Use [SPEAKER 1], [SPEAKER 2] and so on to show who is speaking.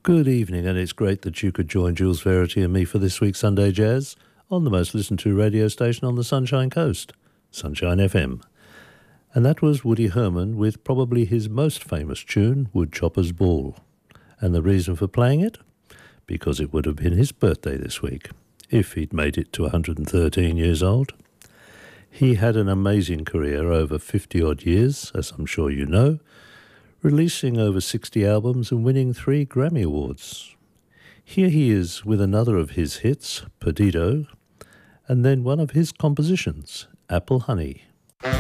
[SPEAKER 1] Good evening, and it's great that you could join Jules Verity and me for this week's Sunday Jazz on the most listened to radio station on the Sunshine Coast, Sunshine FM. And that was Woody Herman with probably his most famous tune, Woodchopper's Ball. And the reason for playing it? Because it would have been his birthday this week, if he'd made it to 113 years old. He had an amazing career over 50-odd years, as I'm sure you know, releasing over 60 albums and winning 3 Grammy Awards. Here he is with another of his hits, Perdido, and then one of his compositions, Apple Honey.